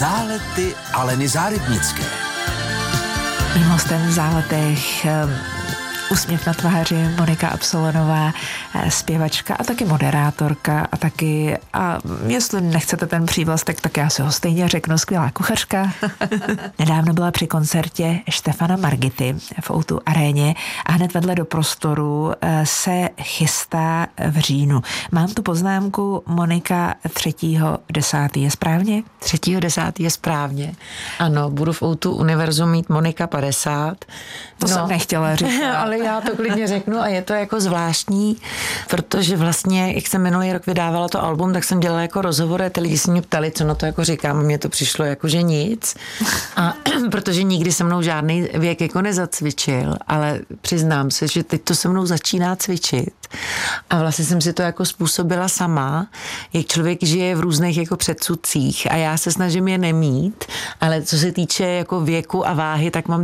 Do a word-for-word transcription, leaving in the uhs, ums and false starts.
Zálety Aleny Zárybnické. Mým hostem v Záletech úsměv na tváři Monika Absolonová, zpěvačka a taky moderátorka a taky, a jestli nechcete ten přívlastek, tak já si ho stejně řeknu, skvělá kuchařka. Nedávno byla při koncertě Štefana Margity v ó dva aréně a hned vedle do prostoru se chystá v říjnu. Mám tu poznámku Monika třetího desátého je správně? třetího desátého je správně. Ano, budu v ó dva Univerzum mít Monika padesát. To no, jsem nechtěla říct. Ale já to klidně řeknu a je to jako zvláštní, protože vlastně, jak jsem minulý rok vydávala to album, tak jsem dělala jako rozhovor a ty lidi se mě ptali, co na to jako říkám, a mně to přišlo jako, že nic. A protože nikdy se mnou žádný věk jako nezacvičil, ale přiznám se, že teď to se mnou začíná cvičit. A vlastně jsem si to jako způsobila sama, jak člověk žije v různých jako předsudcích a já se snažím je nemít, ale co se týče jako věku a váhy, tak mám